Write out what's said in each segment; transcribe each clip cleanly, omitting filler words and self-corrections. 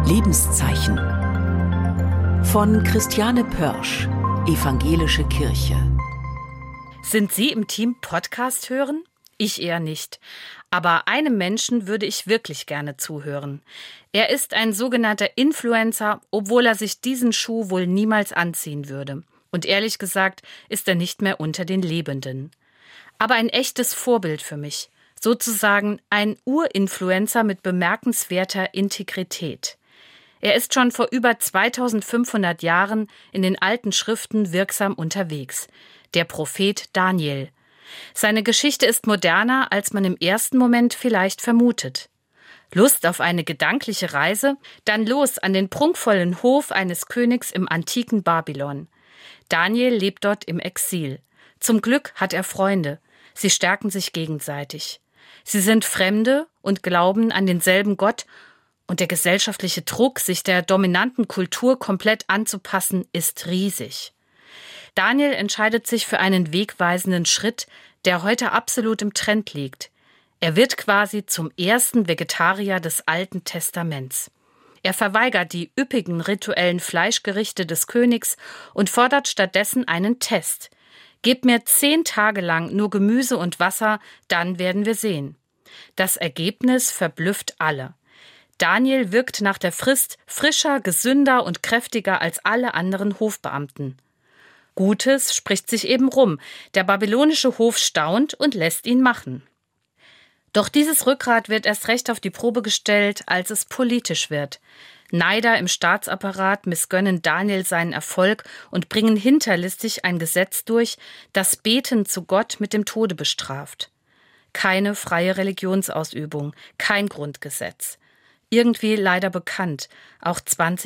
Lebenszeichen von Christiane Pörsch, Evangelische Kirche. Sind Sie im Team Podcast hören? Ich eher nicht. Aber einem Menschen würde ich wirklich gerne zuhören. Er ist ein sogenannter Influencer, obwohl er sich diesen Schuh wohl niemals anziehen würde. Und ehrlich gesagt ist er nicht mehr unter den Lebenden. Aber ein echtes Vorbild für mich. Sozusagen ein Urinfluencer mit bemerkenswerter Integrität. Er ist schon vor über 2500 Jahren in den alten Schriften wirksam unterwegs. Der Prophet Daniel. Seine Geschichte ist moderner, als man im ersten Moment vielleicht vermutet. Lust auf eine gedankliche Reise? Dann los an den prunkvollen Hof eines Königs im antiken Babylon. Daniel lebt dort im Exil. Zum Glück hat er Freunde. Sie stärken sich gegenseitig. Sie sind Fremde und glauben an denselben Gott, und der gesellschaftliche Druck, sich der dominanten Kultur komplett anzupassen, ist riesig. Daniel entscheidet sich für einen wegweisenden Schritt, der heute absolut im Trend liegt. Er wird quasi zum ersten Vegetarier des Alten Testaments. Er verweigert die üppigen rituellen Fleischgerichte des Königs und fordert stattdessen einen Test. Gebt mir 10 Tage lang nur Gemüse und Wasser, dann werden wir sehen. Das Ergebnis verblüfft alle. Daniel wirkt nach der Frist frischer, gesünder und kräftiger als alle anderen Hofbeamten. Gutes spricht sich eben rum. Der babylonische Hof staunt und lässt ihn machen. Doch dieses Rückgrat wird erst recht auf die Probe gestellt, als es politisch wird. Neider im Staatsapparat missgönnen Daniel seinen Erfolg und bringen hinterlistig ein Gesetz durch, das Beten zu Gott mit dem Tode bestraft. Keine freie Religionsausübung, kein Grundgesetz. Irgendwie leider bekannt, auch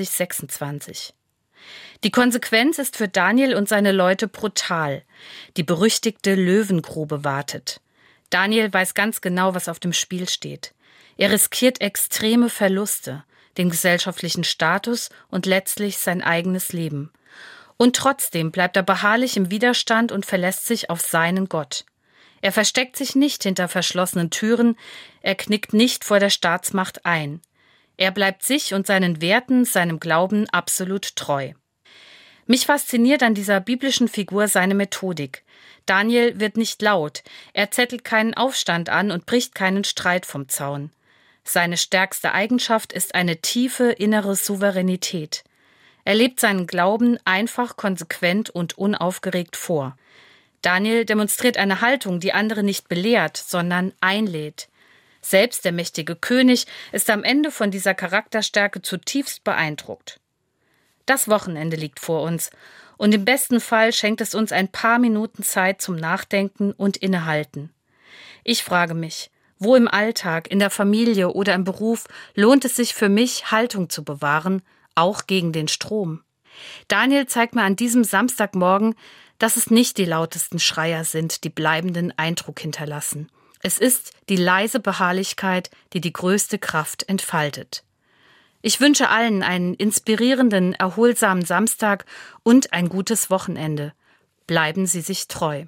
2026. Die Konsequenz ist für Daniel und seine Leute brutal. Die berüchtigte Löwengrube wartet. Daniel weiß ganz genau, was auf dem Spiel steht. Er riskiert extreme Verluste, den gesellschaftlichen Status und letztlich sein eigenes Leben. Und trotzdem bleibt er beharrlich im Widerstand und verlässt sich auf seinen Gott. Er versteckt sich nicht hinter verschlossenen Türen, er knickt nicht vor der Staatsmacht ein. Er bleibt sich und seinen Werten, seinem Glauben absolut treu. Mich fasziniert an dieser biblischen Figur seine Methodik. Daniel wird nicht laut, er zettelt keinen Aufstand an und bricht keinen Streit vom Zaun. Seine stärkste Eigenschaft ist eine tiefe innere Souveränität. Er lebt seinen Glauben einfach, konsequent und unaufgeregt vor. Daniel demonstriert eine Haltung, die andere nicht belehrt, sondern einlädt. Selbst der mächtige König ist am Ende von dieser Charakterstärke zutiefst beeindruckt. Das Wochenende liegt vor uns und im besten Fall schenkt es uns ein paar Minuten Zeit zum Nachdenken und Innehalten. Ich frage mich, wo im Alltag, in der Familie oder im Beruf lohnt es sich für mich, Haltung zu bewahren, auch gegen den Strom? Daniel zeigt mir an diesem Samstagmorgen, dass es nicht die lautesten Schreier sind, die bleibenden Eindruck hinterlassen. Es ist die leise Beharrlichkeit, die die größte Kraft entfaltet. Ich wünsche allen einen inspirierenden, erholsamen Samstag und ein gutes Wochenende. Bleiben Sie sich treu.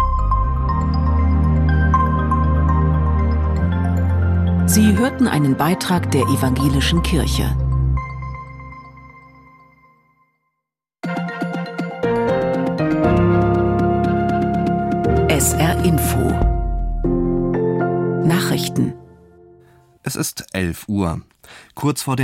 Sie hörten einen Beitrag der Evangelischen Kirche. SR Info Nachrichten. Es ist 11 Uhr. Kurz vor der